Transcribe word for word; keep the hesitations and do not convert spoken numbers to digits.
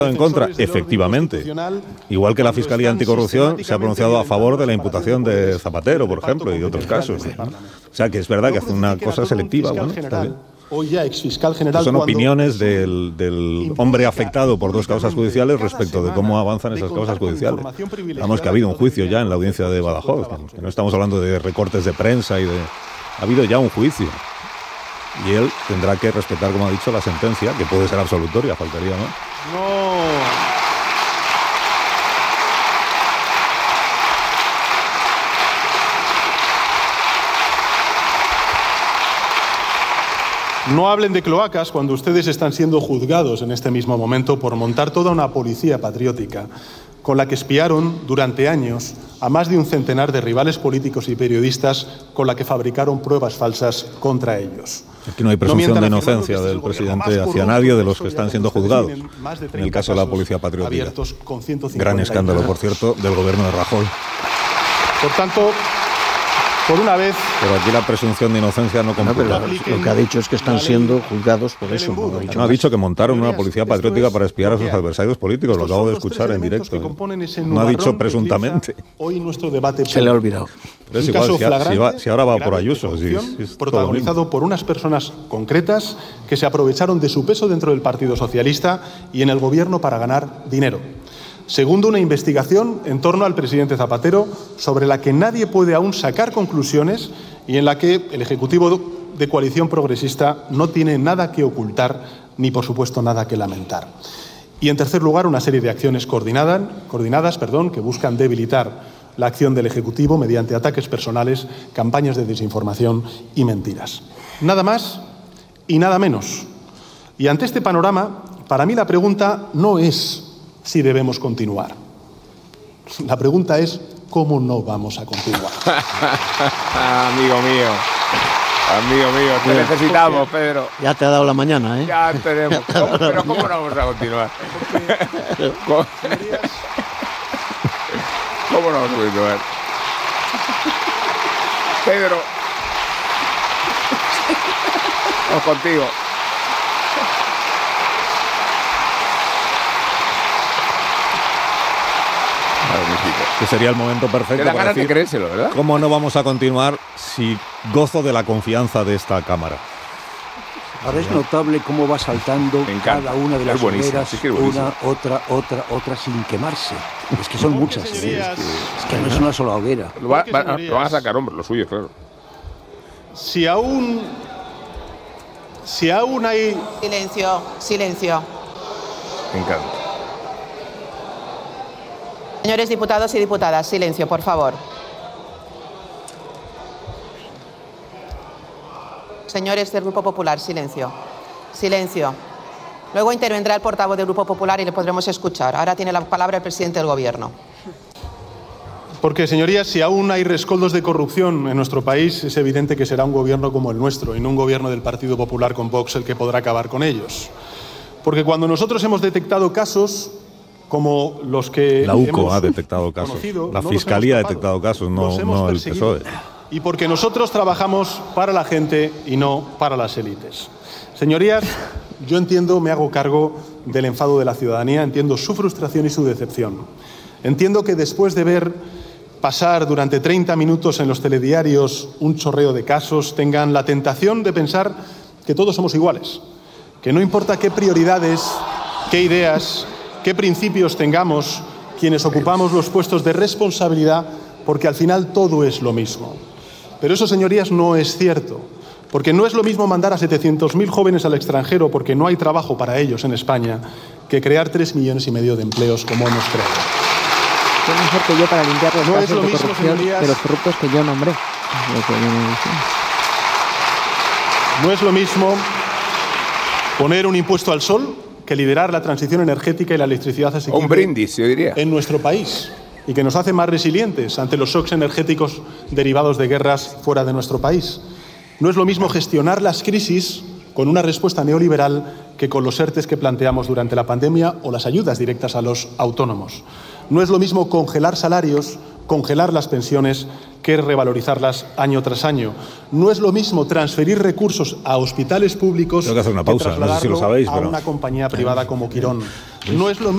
en contra, efectivamente. Igual que la Fiscalía Anticorrupción se ha pronunciado a favor de la imputación de Zapatero, por ejemplo, y de otros casos. O sea, que es verdad que hace una cosa selectiva. Bueno, está bien. Hoy ya exfiscal general. Son opiniones del, del hombre afectado por dos causas judiciales respecto de cómo avanzan esas causas judiciales. Vamos, que ha habido un juicio ya en la audiencia de Badajoz. Vamos, que no estamos hablando de recortes de prensa y de... Ha habido ya un juicio. Y él tendrá que respetar, como ha dicho, la sentencia, que puede ser absolutoria, faltaría, ¿no? No. No hablen de cloacas cuando ustedes están siendo juzgados en este mismo momento por montar toda una policía patriótica con la que espiaron durante años a más de un centenar de rivales políticos y periodistas, con la que fabricaron pruebas falsas contra ellos. Aquí no hay presunción no de inocencia del presidente hacia nadie de los que están siendo juzgados. En el caso de la policía patriótica. Gran escándalo, por cierto, del gobierno de Rajoy. Por tanto, por una vez... Pero aquí la presunción de inocencia no computa. No, pero lo que ha dicho es que están siendo juzgados por eso. No, ha dicho, no, ha dicho que montaron una policía patriótica para espiar a sus adversarios políticos. Lo acabo de escuchar en directo. No ha dicho presuntamente. Hoy nuestro debate se le ha olvidado. Pero es igual, si, si, va, si ahora va por Ayuso. Si, si es protagonizado por unas personas concretas que se aprovecharon de su peso dentro del Partido Socialista y en el gobierno para ganar dinero. Segundo, una investigación en torno al presidente Zapatero sobre la que nadie puede aún sacar conclusiones y en la que el Ejecutivo de Coalición Progresista no tiene nada que ocultar ni, por supuesto, nada que lamentar. Y, en tercer lugar, una serie de acciones coordinadas, coordinadas perdón, que buscan debilitar la acción del Ejecutivo mediante ataques personales, campañas de desinformación y mentiras. Nada más y nada menos. Y ante este panorama, para mí la pregunta no es si debemos continuar. La pregunta es cómo no vamos a continuar. Amigo mío, amigo mío, te Mira, necesitamos, Pedro. Ya te ha dado la mañana, ¿eh? Ya tenemos. ¿Cómo, pero ¿cómo no vamos a continuar? ¿Cómo, ¿Cómo no vamos a continuar? Pedro. Vamos contigo. Que sería el momento perfecto para decir de creérselo, ¿verdad? ¿Cómo no vamos a continuar si gozo de la confianza de esta Cámara? Ahora es notable cómo va saltando cada una de las hogueras, sí, una, otra, otra, otra, sin quemarse. Es que son muchas. ¿eh? Es, que, es que no es una sola hoguera. Lo, va, va, lo van a sacar, hombre, lo suyo, claro. Si aún... Si aún hay... Silencio, silencio. Me encanta. Señores diputados y diputadas, silencio, por favor. Señores del Grupo Popular, silencio. Silencio. Luego intervendrá el portavoz del Grupo Popular y le podremos escuchar. Ahora tiene la palabra el presidente del Gobierno. Porque, señorías, si aún hay rescoldos de corrupción en nuestro país, es evidente que será un gobierno como el nuestro y no un gobierno del Partido Popular con Vox el que podrá acabar con ellos. Porque cuando nosotros hemos detectado casos como los que la U C O ha detectado casos, la Fiscalía ha detectado casos, no, no el P S O E. Y porque nosotros trabajamos para la gente y no para las élites. Señorías, yo entiendo, me hago cargo del enfado de la ciudadanía, entiendo su frustración y su decepción. Entiendo que después de ver pasar durante treinta minutos en los telediarios un chorreo de casos, tengan la tentación de pensar que todos somos iguales, que no importa qué prioridades, qué ideas, qué principios tengamos quienes ocupamos los puestos de responsabilidad, porque al final todo es lo mismo. Pero eso, señorías, no es cierto, porque no es lo mismo mandar a setecientos mil jóvenes al extranjero porque no hay trabajo para ellos en España, que crear tres millones y medio de empleos como hemos creado. ¿Qué mejor que yo para limpiar los no casos es lo de mismo, corrupción señorías, de los corruptos que yo nombré? Lo que yo me no es lo mismo poner un impuesto al sol que liderar la transición energética y la electricidad asequible un brindis, yo diría, en nuestro país, y que nos hace más resilientes ante los shocks energéticos derivados de guerras fuera de nuestro país. No es lo mismo gestionar las crisis con una respuesta neoliberal que con los ERTES que planteamos durante la pandemia o las ayudas directas a los autónomos. No es lo mismo congelar salarios, congelar las pensiones, que revalorizarlas año tras año. No es lo mismo transferir recursos a hospitales públicos Tengo que hacer una pausa, que no sé si lo sabéis, a pero... una compañía privada como Quirón. No es lo mismo